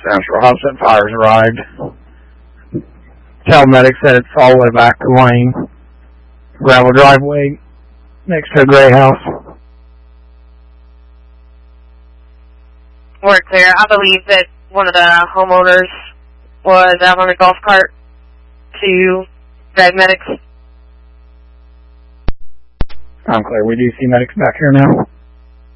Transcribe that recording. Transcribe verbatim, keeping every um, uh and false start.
Central Hudson Fire's arrived. Telemedic said it's all the way back to Lane. Gravel driveway next to a gray house. We're clear. I believe that one of the homeowners was out on a golf cart to drag medics. I'm clear. We do see medics back here now.